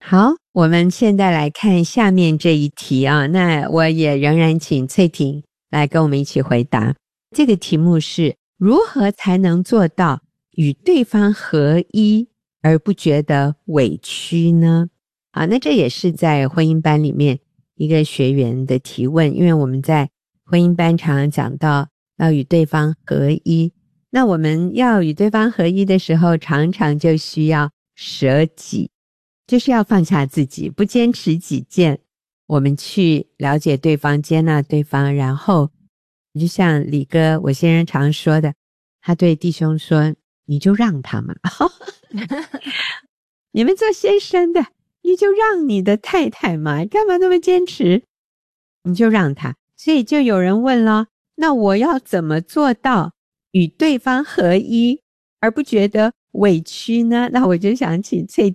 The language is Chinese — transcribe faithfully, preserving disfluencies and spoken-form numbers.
好，我们现在来看下面这一题啊，那我也仍然请翠婷来跟我们一起回答。这个题目是如何才能做到与对方合一而不觉得委屈呢？啊，那这也是在婚姻班里面一个学员的提问，因为我们在婚姻班常常讲到要与对方合一，那我们要与对方合一的时候，常常就需要舍己，就是要放下自己，不坚持己见，我们去了解对方，接纳对方，然后就像李哥我先生常说的，他对弟兄说，你就让他嘛你们做先生的，你就让你的太太嘛，干嘛那么坚持？你就让他。所以就有人问了，那我要怎么做到与对方合一而不觉得委屈呢？那我就想请翠